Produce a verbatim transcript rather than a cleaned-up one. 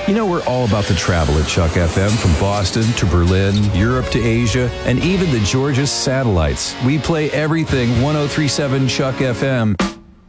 You know, we're all about the travel at Chuck F M, from Boston to Berlin, Europe to Asia, and even the Georgia satellites. We play everything one oh three point seven Chuck F M.